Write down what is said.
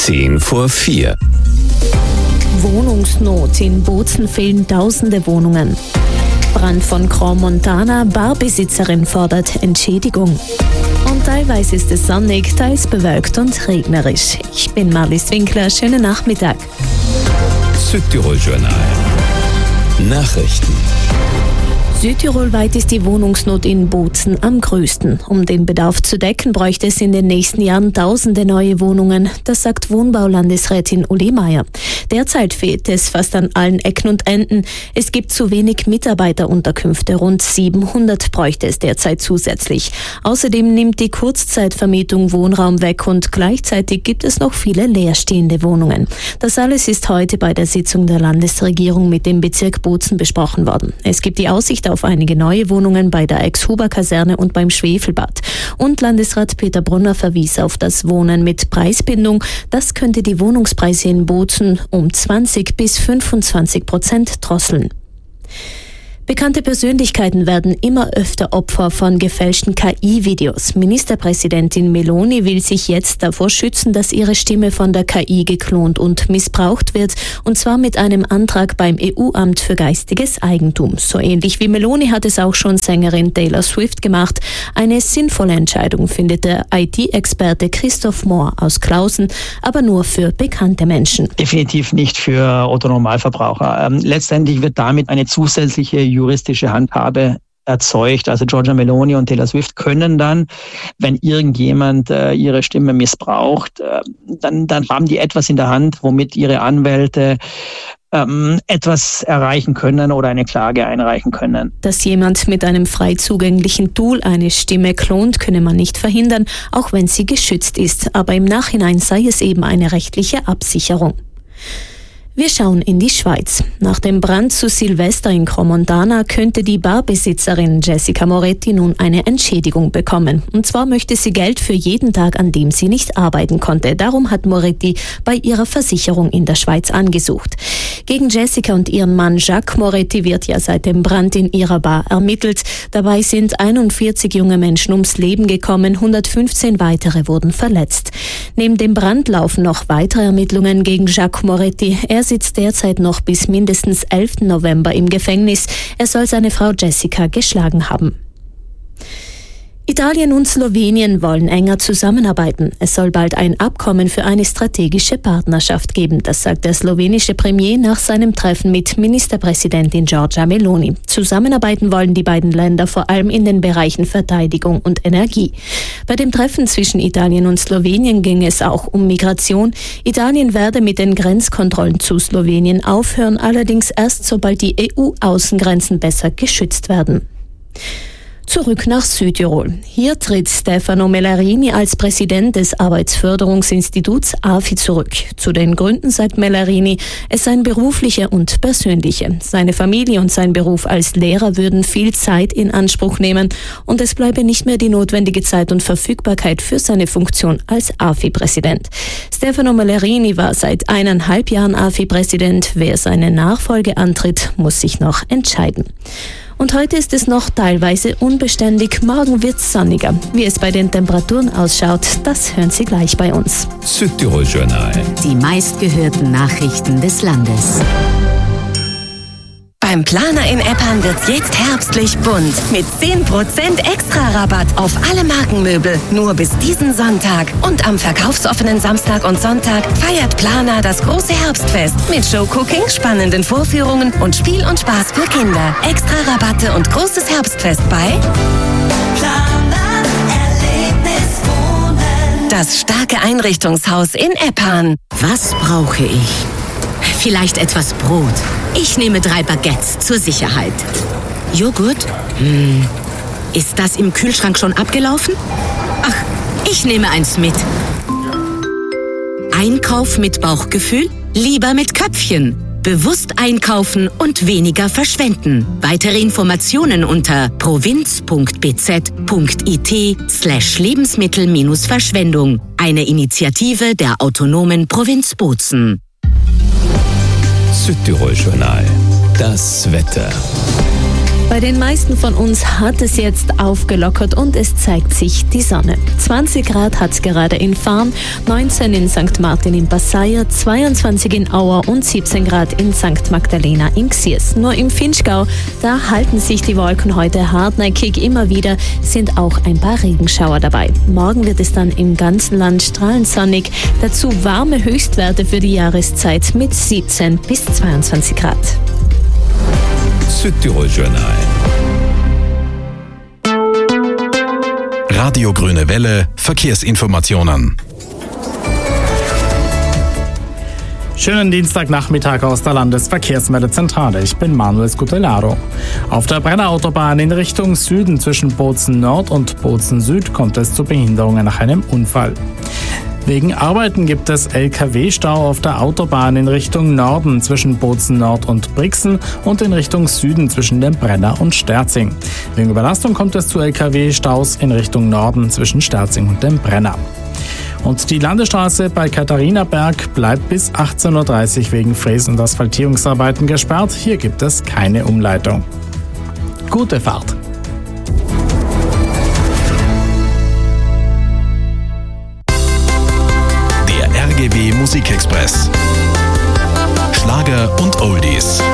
4:10. Wohnungsnot. In Bozen fehlen tausende Wohnungen. Brand von Crans-Montana, Barbesitzerin fordert Entschädigung. Und teilweise ist es sonnig, teils bewölkt und regnerisch. Ich bin Marlies Winkler, schönen Nachmittag. Südtirol Journal. Nachrichten. Südtirolweit ist die Wohnungsnot in Bozen am größten. Um den Bedarf zu decken, bräuchte es in den nächsten Jahren tausende neue Wohnungen. Das sagt Wohnbaulandesrätin Uli Meier. Derzeit fehlt es fast an allen Ecken und Enden. Es gibt zu wenig Mitarbeiterunterkünfte. Rund 700 bräuchte es derzeit zusätzlich. Außerdem nimmt die Kurzzeitvermietung Wohnraum weg und gleichzeitig gibt es noch viele leerstehende Wohnungen. Das alles ist heute bei der Sitzung der Landesregierung mit dem Bezirk Bozen besprochen worden. Es gibt die Aussicht auf einige neue Wohnungen bei der Ex-Huber-Kaserne und beim Schwefelbad. Und Landesrat Peter Brunner verwies auf das Wohnen mit Preisbindung. Das könnte die Wohnungspreise in Bozen um 20-25% drosseln. Bekannte Persönlichkeiten werden immer öfter Opfer von gefälschten KI-Videos. Ministerpräsidentin Meloni will sich jetzt davor schützen, dass ihre Stimme von der KI geklont und missbraucht wird, und zwar mit einem Antrag beim EU-Amt für geistiges Eigentum. So ähnlich wie Meloni hat es auch schon Sängerin Taylor Swift gemacht. Eine sinnvolle Entscheidung findet der IT-Experte Christoph Mohr aus Klausen, aber nur für bekannte Menschen. Definitiv nicht für Otto-Normalverbraucher. Letztendlich wird damit eine zusätzliche juristische Handhabe erzeugt. Also Giorgia Meloni und Taylor Swift können dann, wenn irgendjemand ihre Stimme missbraucht, dann haben die etwas in der Hand, womit ihre Anwälte etwas erreichen können oder eine Klage einreichen können. Dass jemand mit einem frei zugänglichen Tool eine Stimme klont, könne man nicht verhindern, auch wenn sie geschützt ist. Aber im Nachhinein sei es eben eine rechtliche Absicherung. Wir schauen in die Schweiz. Nach dem Brand zu Silvester in Crans-Montana könnte die Barbesitzerin Jessica Moretti nun eine Entschädigung bekommen. Und zwar möchte sie Geld für jeden Tag, an dem sie nicht arbeiten konnte. Darum hat Moretti bei ihrer Versicherung in der Schweiz angesucht. Gegen Jessica und ihren Mann Jacques Moretti wird ja seit dem Brand in ihrer Bar ermittelt. Dabei sind 41 junge Menschen ums Leben gekommen, 115 weitere wurden verletzt. Neben dem Brand laufen noch weitere Ermittlungen gegen Jacques Moretti. Er sitzt derzeit noch bis mindestens 11. November im Gefängnis. Er soll seine Frau Jessica geschlagen haben. Italien und Slowenien wollen enger zusammenarbeiten. Es soll bald ein Abkommen für eine strategische Partnerschaft geben. Das sagt der slowenische Premier nach seinem Treffen mit Ministerpräsidentin Giorgia Meloni. Zusammenarbeiten wollen die beiden Länder vor allem in den Bereichen Verteidigung und Energie. Bei dem Treffen zwischen Italien und Slowenien ging es auch um Migration. Italien werde mit den Grenzkontrollen zu Slowenien aufhören, allerdings erst sobald die EU-Außengrenzen besser geschützt werden. Zurück nach Südtirol. Hier tritt Stefano Mellarini als Präsident des Arbeitsförderungsinstituts AFI zurück. Zu den Gründen sagt Mellarini, es seien berufliche und persönliche. Seine Familie und sein Beruf als Lehrer würden viel Zeit in Anspruch nehmen und es bleibe nicht mehr die notwendige Zeit und Verfügbarkeit für seine Funktion als AFI-Präsident. Stefano Mellarini war seit 1,5 Jahren AFI-Präsident. Wer seine Nachfolge antritt, muss sich noch entscheiden. Und heute ist es noch teilweise unbeständig, morgen wird's sonniger. Wie es bei den Temperaturen ausschaut, das hören Sie gleich bei uns. Südtirol Journal. Die meistgehörten Nachrichten des Landes. Beim Planer in Eppan wird's jetzt herbstlich bunt. Mit 10% Extra-Rabatt auf alle Markenmöbel. Nur bis diesen Sonntag. Und am verkaufsoffenen Samstag und Sonntag feiert Planer das große Herbstfest. Mit Showcooking, spannenden Vorführungen und Spiel und Spaß für Kinder. Extra-Rabatte und großes Herbstfest bei Planer Erlebnis Wohnen. Das starke Einrichtungshaus in Eppan. Was brauche ich? Vielleicht etwas Brot. Ich nehme 3 Baguettes zur Sicherheit. Joghurt? Ist das im Kühlschrank schon abgelaufen? Ach, ich nehme eins mit. Einkauf mit Bauchgefühl? Lieber mit Köpfchen. Bewusst einkaufen und weniger verschwenden. Weitere Informationen unter provinz.bz.it/Lebensmittel-Verschwendung. Eine Initiative der autonomen Provinz Bozen. Südtirol Journal. Das Wetter. Bei den meisten von uns hat es jetzt aufgelockert und es zeigt sich die Sonne. 20 Grad hat es gerade in Farm, 19 in St. Martin im Passaia, 22 in Auer und 17 Grad in St. Magdalena in Xiers. Nur im Vinschgau, da halten sich die Wolken heute hartnäckig immer wieder, sind auch ein paar Regenschauer dabei. Morgen wird es dann im ganzen Land strahlend sonnig, dazu warme Höchstwerte für die Jahreszeit mit 17 bis 22 Grad. Südtirol Journal. Radio Grüne Welle, Verkehrsinformationen. Schönen Dienstagnachmittag aus der Landesverkehrsmeldezentrale. Ich bin Manuel Scutellaro. Auf der Brennerautobahn in Richtung Süden zwischen Bozen Nord und Bozen Süd kommt es zu Behinderungen nach einem Unfall. Wegen Arbeiten gibt es LKW-Stau auf der Autobahn in Richtung Norden zwischen Bozen Nord und Brixen und in Richtung Süden zwischen dem Brenner und Sterzing. Wegen Überlastung kommt es zu LKW-Staus in Richtung Norden zwischen Sterzing und dem Brenner. Und die Landesstraße bei Katharinaberg bleibt bis 18:30 Uhr wegen Fräs- und Asphaltierungsarbeiten gesperrt. Hier gibt es keine Umleitung. Gute Fahrt! RGW Musikexpress. Schlager und Oldies.